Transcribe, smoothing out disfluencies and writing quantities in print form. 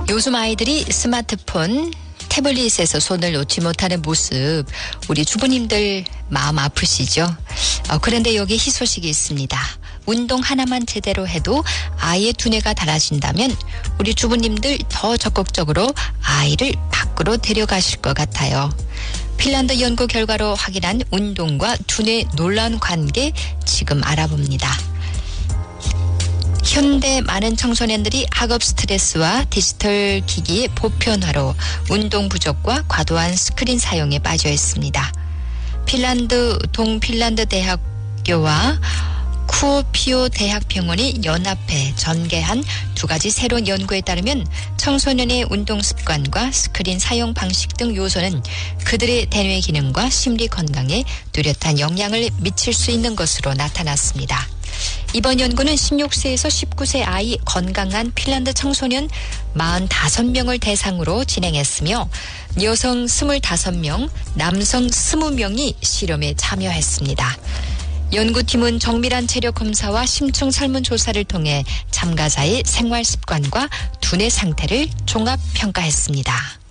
요즘 아이들이 스마트폰, 태블릿에서 손을 놓지 못하는 모습, 우리 주부님들 마음 아프시죠? 그런데 여기 희소식이 있습니다. 운동 하나만 제대로 해도 아이의 두뇌가 달라진다면 우리 주부님들 더 적극적으로 아이를 밖으로 데려가실 것 같아요. 핀란드 연구 결과로 확인한 운동과 두뇌 놀라운 관계 지금 알아봅니다. 현대 많은 청소년들이 학업 스트레스와 디지털 기기의 보편화로 운동 부족과 과도한 스크린 사용에 빠져 있습니다. 핀란드 동핀란드 대학교와 쿠오피오 대학병원이 연합해 전개한 두 가지 새로운 연구에 따르면 청소년의 운동 습관과 스크린 사용 방식 등 요소는 그들의 대뇌 기능과 심리 건강에 뚜렷한 영향을 미칠 수 있는 것으로 나타났습니다. 이번 연구는 16세에서 19세 아이 건강한 핀란드 청소년 45명을 대상으로 진행했으며 여성 25명, 남성 20명이 실험에 참여했습니다. 연구팀은 정밀한 체력 검사와 심층 설문조사를 통해 참가자의 생활 습관과 두뇌 상태를 종합 평가했습니다.